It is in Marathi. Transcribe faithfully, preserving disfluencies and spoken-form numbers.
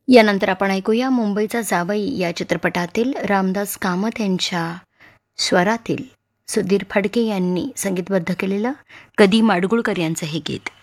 यानंतर आपण ऐकूया मुंबईचा जावई या चित्रपटातील रामदास कामत यांच्या स्वरातील सुधीर फडके यांनी संगीतबद्ध केलेलं कधी माडगुळकर यांचं हे गीत.